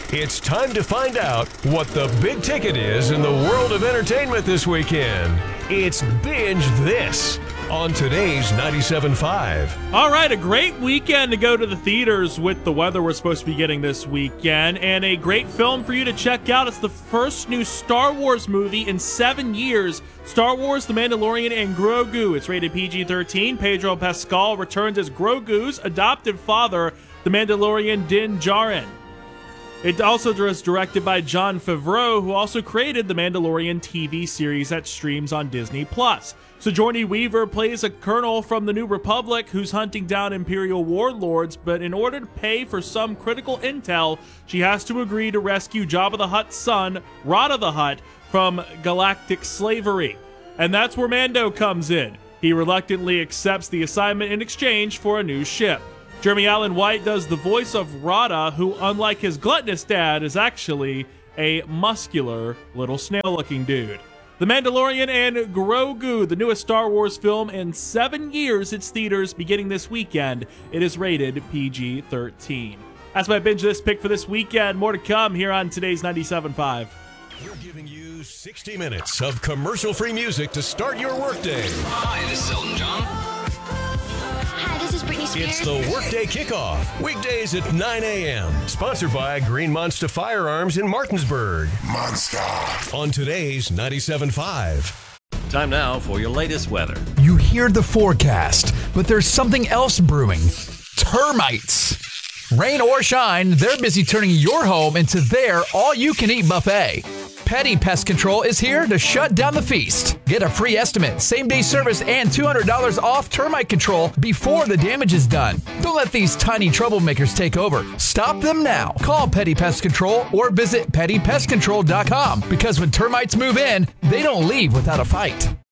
It's time to find out what the big ticket is in the world of entertainment this weekend. It's Binge This on today's 97.5. All right, a great weekend to go to the theaters with the weather we're supposed to be getting this weekend, and a great film for you to check out. It's the first new Star Wars movie in 7 years, Star Wars The Mandalorian and Grogu. It's rated PG-13. Pedro Pascal returns as Grogu's adoptive father, the Mandalorian Din Djarin. It also was directed by Jon Favreau, who also created the Mandalorian TV series that streams on Disney+. Sigourney Weaver plays a colonel from the New Republic who's hunting down Imperial warlords, but in order to pay for some critical intel, she has to agree to rescue Jabba the Hutt's son, Rada the Hutt, from galactic slavery. And that's where Mando comes in. He reluctantly accepts the assignment in exchange for a new ship. Jeremy Allen White does the voice of Rada, who, unlike his gluttonous dad, is actually a muscular little snail-looking dude. The Mandalorian and Grogu, the newest Star Wars film in 7 years. It's theaters beginning this weekend. It is rated PG-13. That's my Binge This pick for this weekend. More to come here on today's 97.5. We're giving you 60 minutes of commercial-free music to start your workday. Hi, this is Elton John. Hi, this is Britney Spears. It's the Workday Kickoff, weekdays at 9 a.m. Sponsored by Green Monster Firearms in Martinsburg. Monster. On today's 97.5. Time now for your latest weather. You hear the forecast, but there's something else brewing. Termites. Rain or shine, they're busy turning your home into their all-you-can-eat buffet. Petty Pest Control is here to shut down the feast. Get a free estimate, same-day service, and $200 off termite control before the damage is done. Don't let these tiny troublemakers take over. Stop them now. Call Petty Pest Control or visit pettypestcontrol.com, because when termites move in, they don't leave without a fight.